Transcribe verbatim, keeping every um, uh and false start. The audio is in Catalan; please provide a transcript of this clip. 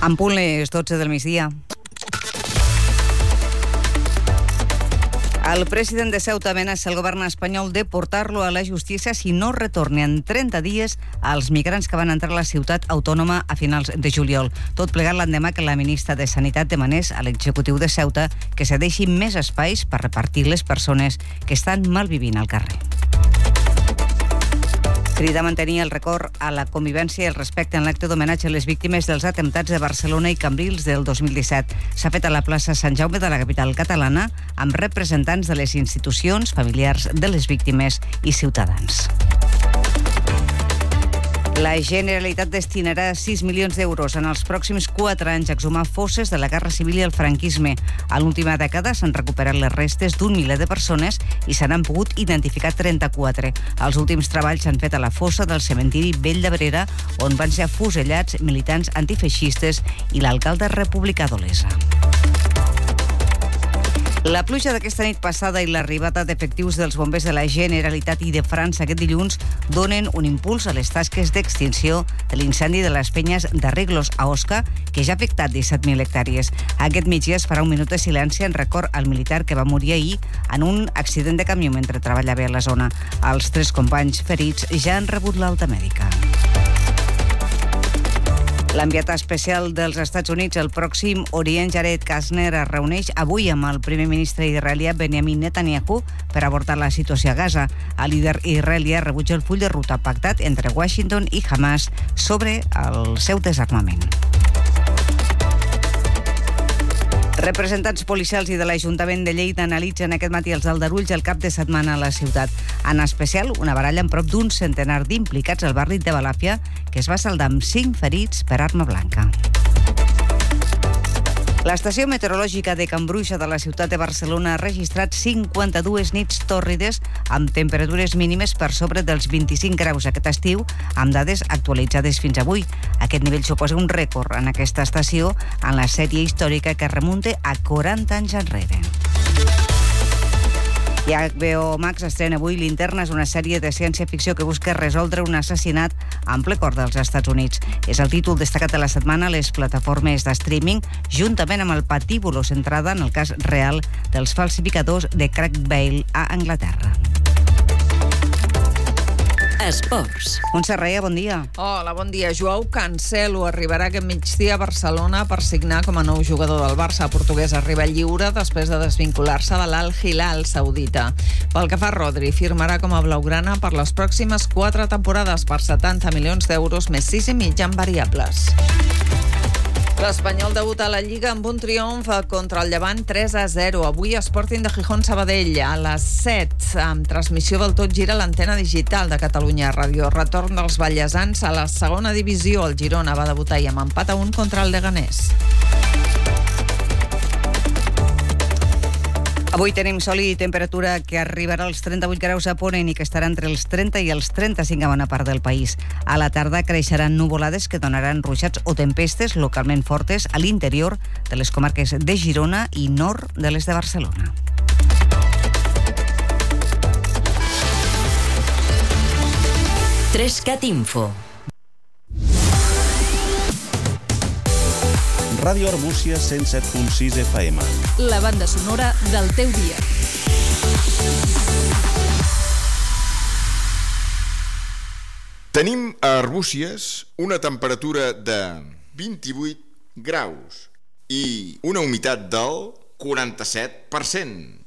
En punt les dotze del migdia. El president de Ceuta amenaça el govern espanyol de portar-lo a la justícia si no retorna en trenta dies als migrants que van entrar a la ciutat autònoma a finals de juliol. Tot plegat l'endemà que la ministra de Sanitat demanés a l'executiu de Ceuta que cedeixi més espais per repartir les persones que estan malvivint al carrer. Crida a mantenir el record a la convivència i el respecte en l'acte d'homenatge a les víctimes dels atemptats de Barcelona i Cambrils del dos mil disset. S'ha fet a la plaça Sant Jaume de la capital catalana amb representants de les institucions, familiars de les víctimes i ciutadans. La Generalitat destinarà sis milions d'euros en els pròxims quatre anys a exhumar fosses de la Guerra Civil i el franquisme. A l'última dècada s'han recuperat les restes d'un miler de persones i se n'han pogut identificar trenta-quatre. Els últims treballs s'han fet a la fossa del cementiri Vell d'Abrera, on van ser afusellats militants antifeixistes i l'alcalde republicà d'Olesa. La pluja d'aquesta nit passada i l'arribada d'efectius dels bombers de la Generalitat i de França aquest dilluns donen un impuls a les tasques d'extinció de l'incendi de les penyes d'Arreglos a Osca, que ja ha afectat disset mil hectàrees. Aquest migdia es farà un minut de silenci en record al militar que va morir ahir en un accident de camió mentre treballava a la zona. Els tres companys ferits ja han rebut l'alta mèdica. L'enviat especial dels Estats Units al Pròxim Orient, Jared Kushner, es reuneix avui amb el primer ministre israelià Benjamin Netanyahu per abordar la situació a Gaza. El líder israelià rebutja el full de ruta pactat entre Washington i Hamas sobre el seu desarmament. Representants policials i de l'Ajuntament de Lleida analitzen aquest matí els aldarulls el cap de setmana a la ciutat. En especial, una baralla amb prop d'un centenar d'implicats al barri de Balàfia, que es va saldar amb cinc ferits per arma blanca. L'estació meteorològica de Can Bruixa de la ciutat de Barcelona ha registrat cinquanta-dues nits tòrrides amb temperatures mínimes per sobre dels vint-i-cinc graus aquest estiu, amb dades actualitzades fins avui. Aquest nivell suposa un rècord en aquesta estació en la sèrie històrica que remunta a quaranta anys enrere. I H B O Max estrena avui Linterna, és una sèrie de ciència-ficció que busca resoldre un assassinat en ple cor dels Estats Units. És el títol destacat de la setmana a les plataformes de streaming, juntament amb el patíbulo centrada en el cas real dels falsificadors de Craig Bale a Anglaterra. Esports. Montse Reia, bon dia. Hola, bon dia. Joao Cancelo arribarà aquest migdia a Barcelona per signar com a nou jugador del Barça. El portuguès arriba lliure després de desvincular-se de l'Al Hilal saudita. Pel que fa a Rodri, firmarà com a blaugrana per les pròximes quatre temporades per setanta milions d'euros més sis i mig en variables. L'Espanyol debuta a la Lliga amb un triomf contra el Llevant tres a zero. Avui Sporting de Gijón Sabadell a les set, amb transmissió del Tot Gira a l'antena digital de Catalunya Ràdio. Retorn dels ballesans a la segona divisió. El Girona va debutar i amb empat a un contra el Leganés. Avui tenim sol i temperatura que arribarà als trenta-vuit graus a Ponent i que estarà entre els trenta i els trenta-cinc a bona part del país. A la tarda creixeran nuvolades que donaran ruixats o tempestes localment fortes a l'interior de les comarques de Girona i nord de les de Barcelona. Trescat Info. Ràdio Arbúcies cent set punt sis F M. La banda sonora del teu dia. Tenim a Arbúcies una temperatura de vint-i-vuit graus i una humitat del quaranta-set per cent.